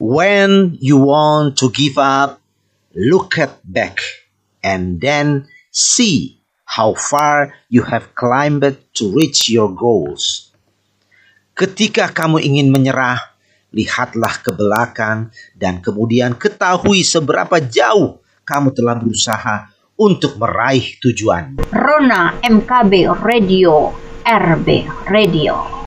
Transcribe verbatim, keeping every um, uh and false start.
When you want to give up, look at back and then see how far you have climbed to reach your goals. Ketika kamu ingin menyerah, lihatlah ke belakang dan kemudian ketahui seberapa jauh kamu telah berusaha untuk meraih tujuan. Rona M K B Radio, R B Radio.